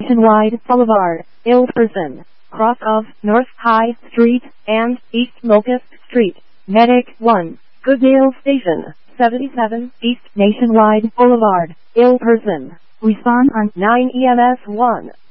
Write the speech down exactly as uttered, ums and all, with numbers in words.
Nationwide Boulevard, Ilderson, cross of North High Street and East Locust Street. Medic one, Goodale Station, seventy-seven East Nationwide Boulevard, Ilderson. Respond on nine E M S one.